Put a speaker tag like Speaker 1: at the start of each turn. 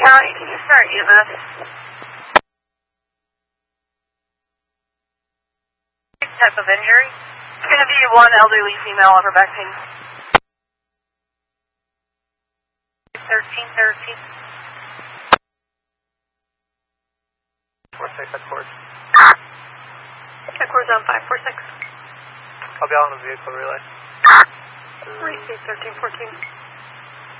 Speaker 1: County, can you start EMS? Type of injury? It's going to be one elderly female upper back pain. 1313.
Speaker 2: 46 at course.
Speaker 1: At course on 546.
Speaker 2: I'll be out on the vehicle relay.
Speaker 1: Receive 1314.